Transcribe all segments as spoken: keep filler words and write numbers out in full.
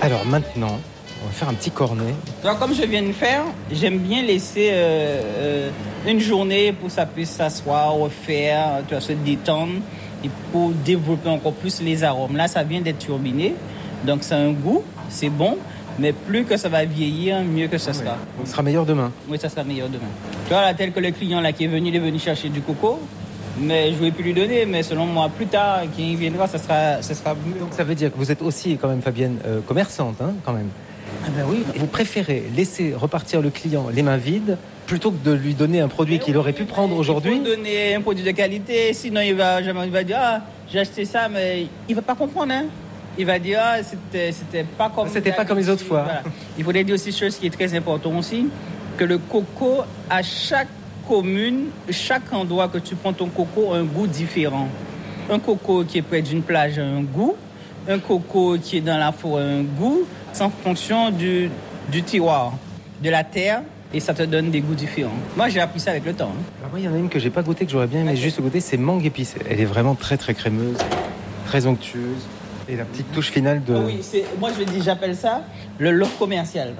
Alors maintenant, on va faire un petit cornet. Alors, comme je viens de faire, j'aime bien laisser euh, euh, une journée pour que ça puisse s'asseoir, refaire, tu vois, se détendre et pour développer encore plus les arômes. Là, ça vient d'être turbiné, donc c'est un goût, c'est bon, mais plus que ça va vieillir, mieux que ça sera. Oui. Ça sera meilleur demain. Oui, ça sera meilleur demain. Tu vois, là, tel que le client là, qui est venu, il est venu chercher du coco, mais je ne vais plus lui donner, mais selon moi, plus tard, quand il viendra, ça sera, ça sera mieux. Donc ça veut dire que vous êtes aussi, quand même, Fabienne, euh, commerçante, hein, quand même. Ah ben oui. Vous préférez laisser repartir le client les mains vides plutôt que de lui donner un produit qu'il aurait pu prendre aujourd'hui? Il faut donner un produit de qualité, sinon il va, jamais, il va dire ah, j'ai acheté ça, mais il va pas comprendre. Hein. Il va dire ah, c'était, c'était pas comme c'était pas comme les autres fois. Voilà. Il faudrait dire aussi chose qui est très important aussi, que le coco, à chaque commune, chaque endroit que tu prends ton coco a un goût différent. Un coco qui est près d'une plage a un goût, un coco qui est dans la forêt a un goût, c'est en fonction du, du terroir, de la terre, et ça te donne des goûts différents. Moi, j'ai appris ça avec le temps. Hein. Alors moi, il y en a une que j'ai pas goûtée, que j'aurais bien aimé juste goûter, c'est mangue épice. Elle est vraiment très très crémeuse, très onctueuse. Et la petite touche finale de... Oui, c'est, moi je dis, j'appelle ça le love commercial.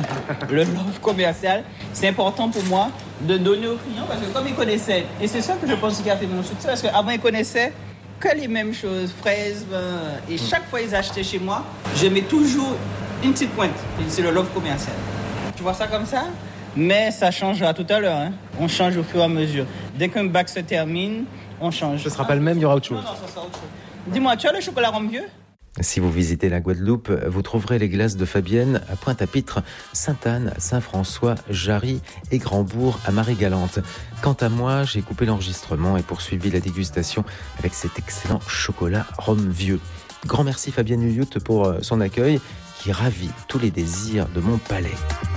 Le love commercial, c'est important pour moi de donner aux clients parce que comme ils connaissaient, et c'est ça que je pense qui a fait mon succès, parce qu'avant ils connaissaient que les mêmes choses, fraises, et chaque fois ils achetaient chez moi, je mets toujours une petite pointe. C'est le love commercial. Tu vois ça comme ça? Mais ça changera tout à l'heure. Hein. On change au fur et à mesure. Dès qu'un bac se termine, on change. Ce ne sera pas le même, il y aura autre chose. Non, non, ça sera autre chose. Dis-moi, tu as le chocolat rhum vieux? Si vous visitez la Guadeloupe, vous trouverez les glaces de Fabienne à Pointe-à-Pitre, Sainte-Anne, Saint-François, Jarry et Grandbourg à Marie-Galante. Quant à moi, j'ai coupé l'enregistrement et poursuivi la dégustation avec cet excellent chocolat rhum vieux. Grand merci Fabienne Huyout pour son accueil qui ravit tous les désirs de mon palais.